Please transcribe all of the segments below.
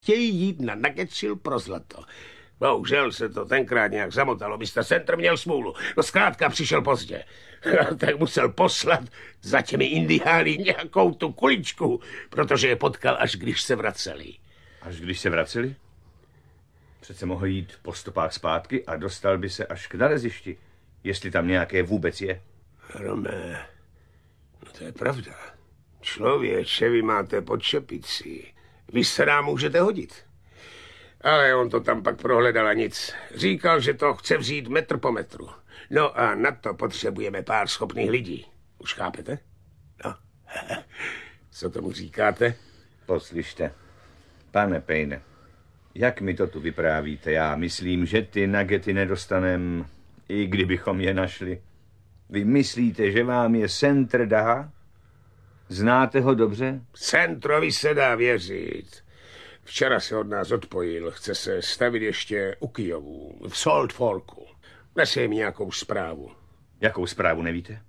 chtějí jít na Nuggetshell pro zlato. Bohužel se to tenkrát nějak zamotalo. Mr. Center měl smůlu. No zkrátka přišel pozdě. Tak musel poslat za těmi indiány nějakou tu kuličku, protože je potkal, až když se vraceli. Až když se vraceli? Přece mohl jít po stopách zpátky a dostal by se až k nalezišti, jestli tam nějaké vůbec je. Rome, no to je pravda. Člověče, vy máte pod čepici. Vy se nám můžete hodit. Ale on to tam pak prohledal a nic. Říkal, že to chce vzít metr po metru. No a na to potřebujeme pár schopných lidí. Už chápete? No. Co tomu říkáte? Poslyšte, pane Payne, jak mi to tu vyprávíte? Já myslím, že ty nuggety nedostanem, i kdybychom je našli. Vy myslíte, že vám je Center dá? Znáte ho dobře? Centrovi se dá věřit. Včera se od nás odpojil. Chce se stavit ještě u Kijovu, v Salt Forku. Nese jim nějakou zprávu. Jakou zprávu, nevíte?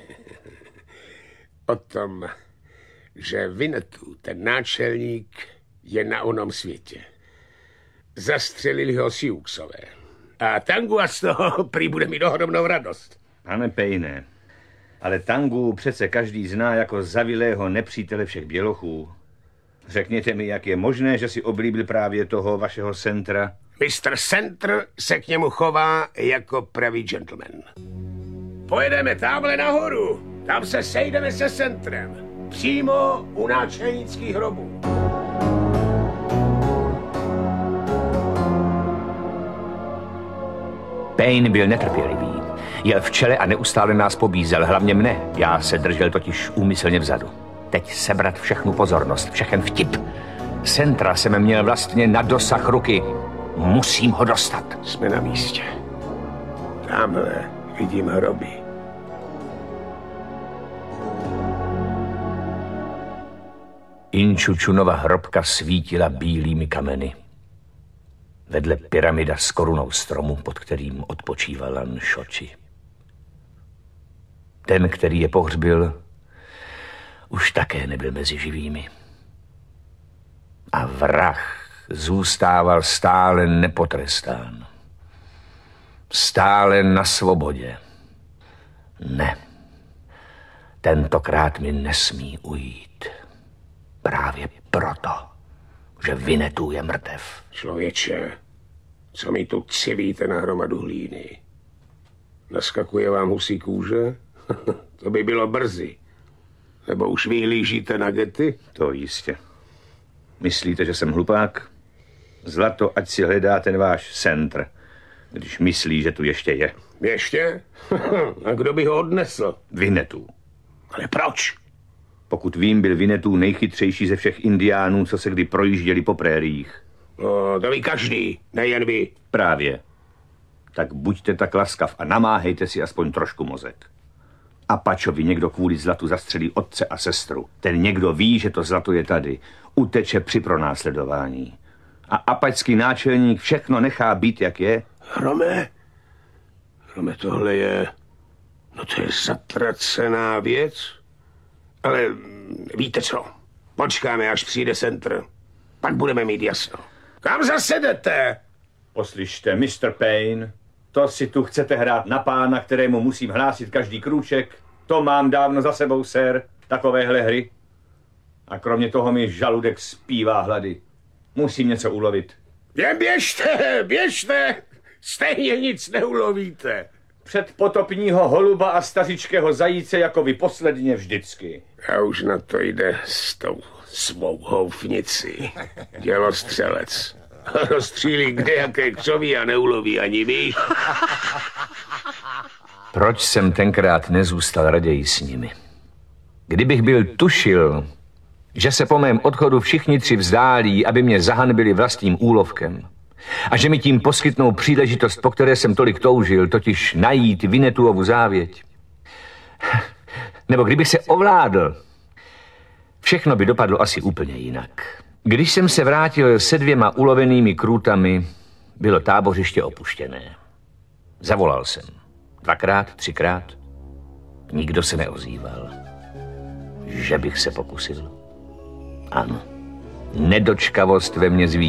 O tom, že Winnetou, ten náčelník, je na onom světě. Zastřelili ho Siouxové. A Tangua z toho prý bude mít ohromnou radost. Pane Payne, ale Tangu přece každý zná jako zavilého nepřítele všech bělochů. Řekněte mi, jak je možné, že si oblíbil právě toho vašeho Centra? Mr. Center se k němu chová jako pravý gentleman. Pojedeme tamhle nahoru. Tam se sejdeme se Centrem. Přímo u náčelnických hrobů. Payne byl netrpělivý. Jel v čele a neustále nás pobízel, hlavně mne. Já se držel totiž úmyslně vzadu. Teď sebrat všechnu pozornost, všechen vtip. Centra jsem měl vlastně na dosah ruky. Musím ho dostat. Jsme na místě. Tamhle vidím hroby. Inčučunova hrobka svítila bílými kameny. Vedle pyramida s korunou stromu, pod kterým odpočíval Lan Shochi. Ten, který je pohřbil, už také nebyl mezi živými. A vrah zůstával stále nepotrestán. Stále na svobodě. Ne. Tentokrát mi nesmí ujít. Právě proto, že Winnetou je mrtev. Člověče, co mi tu civíte na hromadu hlíny? Naskakuje vám husí kůže? To by bylo brzy. Nebo už vyhlížíte nuggety? To jistě. Myslíte, že jsem hlupák? Zlato, ať si hledá ten váš Center, když myslí, že tu ještě je. Ještě? A kdo by ho odnesl? Winnetou. Ale proč? Pokud vím, byl Winnetou nejchytřejší ze všech indiánů, co se kdy projížděli po prériích. No, to ví každý, nejen vy. Právě. Tak buďte tak laskav a namáhejte si aspoň trošku mozek. Apačovi někdo kvůli zlatu zastřelí otce a sestru. Ten někdo ví, že to zlato je tady. Uteče při pronásledování. A apačský náčelník všechno nechá být, jak je. Rome, tohle je... No to je zatracená věc. Ale víte co? Počkáme, až přijde Center. Pak budeme mít jasno. Kam zase jdete? Poslyšte, Mr. Payne, to si tu chcete hrát na pána, kterému musím hlásit každý krůček. To mám dávno za sebou, sir, takovéhle hry. A kromě toho mi žaludek zpívá hlady. Musím něco ulovit. Jen běžte, stejně nic neulovíte. Předpotopního holuba a stařičkého zajíce jako vy posledně vždycky. A už na to jde s tou svou houfnicí. Dělostřelec. Rozstřílí kde jaké křoví a neuloví ani vy. Proč jsem tenkrát nezůstal raději s nimi? Kdybych byl tušil, že se po mém odchodu všichni tři vzdálí, aby mě zahanbili vlastním úlovkem, a že mi tím poskytnou příležitost, po které jsem tolik toužil, totiž najít Winnetouovu závěť. Nebo kdybych se ovládl, všechno by dopadlo asi úplně jinak. Když jsem se vrátil se 2 ulovenými krůtami, bylo tábořiště opuštěné. Zavolal jsem. 2krát, 3krát. Nikdo se neozýval. Že bych se pokusil? Ano. Nedočkavost ve mně